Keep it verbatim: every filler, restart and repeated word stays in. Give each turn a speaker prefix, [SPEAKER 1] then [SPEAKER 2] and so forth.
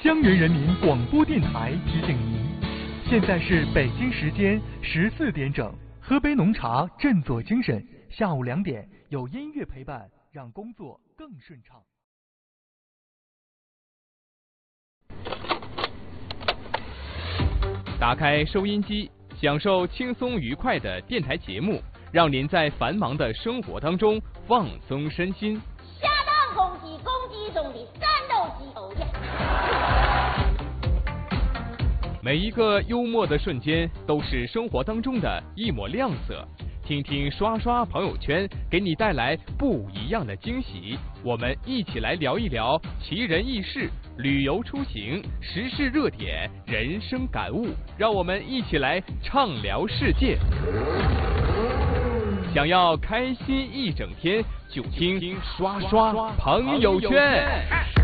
[SPEAKER 1] 江源人民广播电台提醒您，现在是北京时间十四点整。喝杯浓茶，振作精神。下午两点有音乐陪伴，让工作更顺畅。
[SPEAKER 2] 打开收音机，享受轻松愉快的电台节目，让您在繁忙的生活当中放松身心。
[SPEAKER 3] 下当公鸡，公鸡中的战斗机，哦耶！
[SPEAKER 2] 每一个幽默的瞬间，都是生活当中的一抹亮色。听听刷刷朋友圈，给你带来不一样的惊喜。我们一起来聊一聊奇人异事、旅游出行、时事热点、人生感悟，让我们一起来畅聊世界。想要开心一整天，就听刷刷朋友圈。